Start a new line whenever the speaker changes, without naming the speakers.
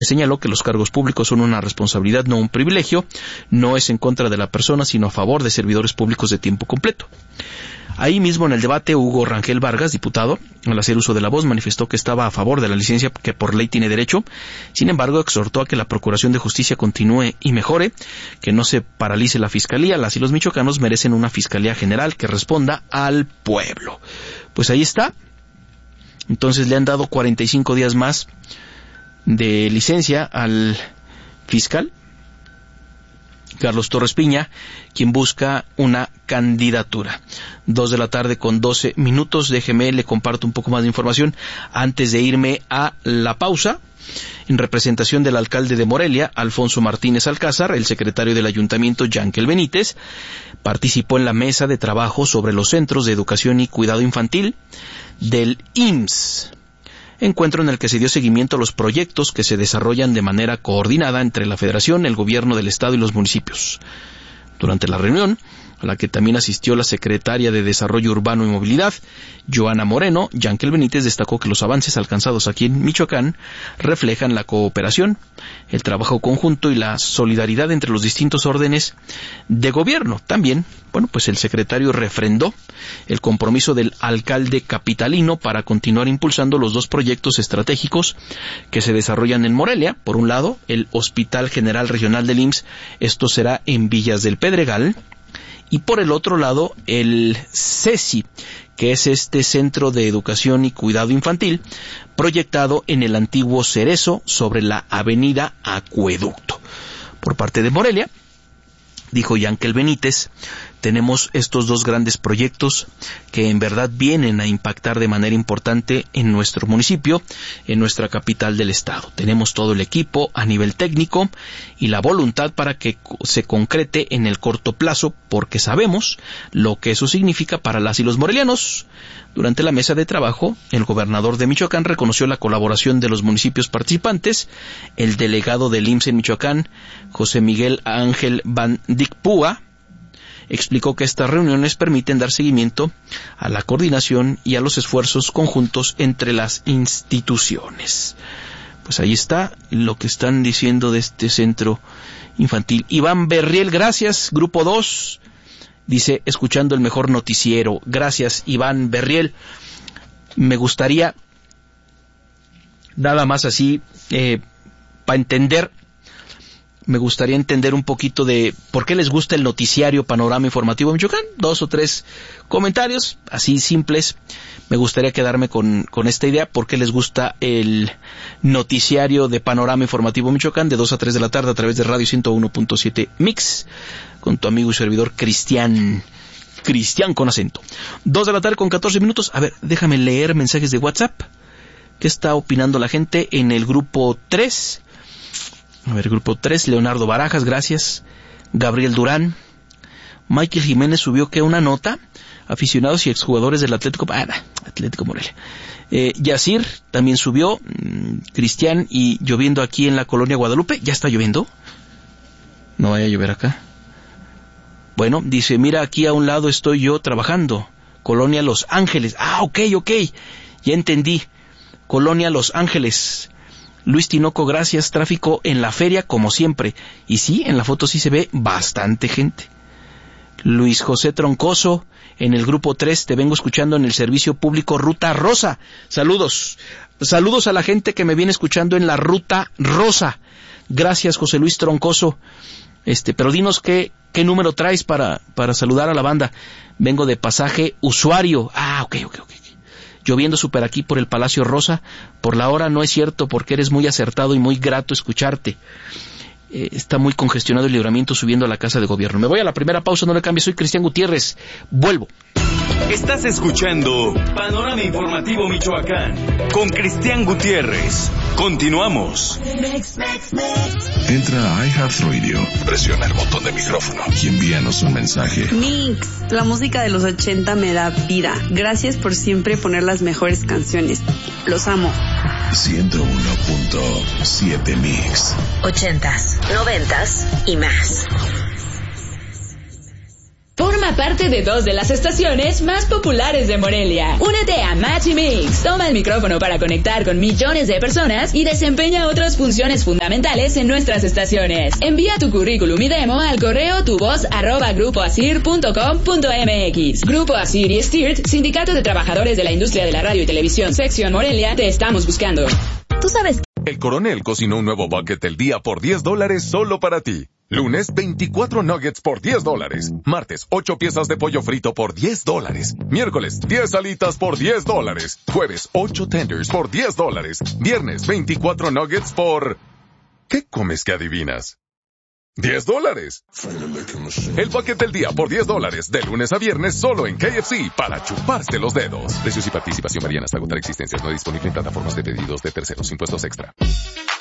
Señaló que los cargos públicos son una responsabilidad, no un privilegio. No es en contra de la persona, sino a favor de servidores públicos de tiempo completo. Ahí mismo en el debate, Hugo Rangel Vargas, diputado, al hacer uso de la voz, manifestó que estaba a favor de la licencia que por ley tiene derecho. Sin embargo, exhortó a que la Procuración de Justicia continúe y mejore, que no se paralice la Fiscalía. Las y los michoacanos merecen una Fiscalía General que responda al pueblo. Pues ahí está. Entonces le han dado 45 días más de licencia al fiscal Carlos Torres Piña, quien busca una candidatura. 2:12 p.m. Déjeme, le comparto un poco más de información antes de irme a la pausa. En representación del alcalde de Morelia, Alfonso Martínez Alcázar, el secretario del ayuntamiento, Yankel Benítez, participó en la mesa de trabajo sobre los centros de educación y cuidado infantil del IMSS. Encuentro en el que se dio seguimiento a los proyectos que se desarrollan de manera coordinada entre la Federación, el Gobierno del Estado y los municipios. Durante la reunión, a la que también asistió la secretaria de Desarrollo Urbano y Movilidad, Joana Moreno, Yankel Benítez destacó que los avances alcanzados aquí en Michoacán reflejan la cooperación, el trabajo conjunto y la solidaridad entre los distintos órdenes de gobierno. También, pues el secretario refrendó el compromiso del alcalde capitalino para continuar impulsando los dos proyectos estratégicos que se desarrollan en Morelia. Por un lado, el Hospital General Regional del IMSS, esto será en Villas del Pedregal, y por el otro lado, el CECI, que es este Centro de Educación y Cuidado Infantil, proyectado en el antiguo Cerezo sobre la avenida Acueducto. Por parte de Morelia, dijo Yankel Benítez, tenemos estos dos grandes proyectos que en verdad vienen a impactar de manera importante en nuestro municipio, en nuestra capital del estado. Tenemos todo el equipo a nivel técnico y la voluntad para que se concrete en el corto plazo, porque sabemos lo que eso significa para las y los morelianos. Durante la mesa de trabajo, el gobernador de Michoacán reconoció la colaboración de los municipios participantes. El delegado del IMSS en Michoacán, José Miguel Ángel Van Dicpúa, explicó que estas reuniones permiten dar seguimiento a la coordinación y a los esfuerzos conjuntos entre las instituciones. Pues ahí está lo que están diciendo de este centro infantil. Iván Berriel, gracias. Grupo 2, dice, escuchando el mejor noticiero. Gracias, Iván Berriel. Me gustaría, nada más así, para entender, me gustaría entender un poquito de por qué les gusta el noticiario Panorama Informativo Michoacán. 2 o 3 comentarios, así simples. Me gustaría quedarme con esta idea, por qué les gusta el noticiario de Panorama Informativo Michoacán de 2 a 3 de la tarde a través de Radio 101.7 Mix, con tu amigo y servidor Cristian con acento. 2:14 p.m. A ver, déjame leer mensajes de WhatsApp. ¿Qué está opinando la gente en el grupo 3? A ver, grupo 3, Leonardo Barajas, gracias. Gabriel Durán. Michael Jiménez subió que una nota, aficionados y exjugadores del Atlético Morelia. Yacir también subió, Cristian, y lloviendo aquí en la colonia Guadalupe. ¿Ya está lloviendo? No vaya a llover acá. Bueno, dice, mira, aquí a un lado estoy yo trabajando. Colonia Los Ángeles. Ok, ya entendí. Colonia Los Ángeles. Luis Tinoco, gracias. Tráfico en la feria como siempre. Y sí, en la foto sí se ve bastante gente. Luis José Troncoso, en el grupo 3, te vengo escuchando en el servicio público Ruta Rosa. Saludos a la gente que me viene escuchando en la Ruta Rosa. Gracias, José Luis Troncoso. Pero dinos qué número traes para saludar a la banda. Vengo de pasaje usuario. Ok. Lloviendo súper aquí por el Palacio Rosa. Por la hora no es cierto, porque eres muy acertado y muy grato escucharte. Está muy congestionado el Libramiento subiendo a la Casa de Gobierno. Me voy a la primera pausa, no le cambies. Soy Cristian Gutiérrez. Vuelvo.
Estás escuchando Panorama Informativo Michoacán con Cristian Gutiérrez. Continuamos.
Entra a iHeartRadio, presiona el botón de micrófono y envíanos un mensaje.
Mix, la música de los 80 me da vida. Gracias por siempre poner las mejores canciones. Los amo.
101.7 Mix.
80s, 90s y más. Forma Forma parte de 2 de las estaciones más populares de Morelia. Únete a Match y Mix. Toma el micrófono para conectar con millones de personas y desempeña otras funciones fundamentales en nuestras estaciones. Envía tu currículum y demo al correo tuvoz@grupoasir.com.mx. Grupo Asir y STIRT, Sindicato de Trabajadores de la Industria de la Radio y Televisión, Sección Morelia, te estamos buscando.
Tú sabes.
El Coronel cocinó un nuevo bucket del día por $10 solo para ti. Lunes, 24 nuggets por $10. Martes, 8 piezas de pollo frito por $10. Miércoles, 10 alitas por $10. Jueves, 8 tenders por $10. Viernes, 24 nuggets por... ¿Qué comes que adivinas? $10. El bucket del día por $10, de lunes a viernes solo en KFC, para chuparse los dedos. Precios y participación varían hasta agotar existencias. No disponible en plataformas de pedidos de terceros. Impuestos extra.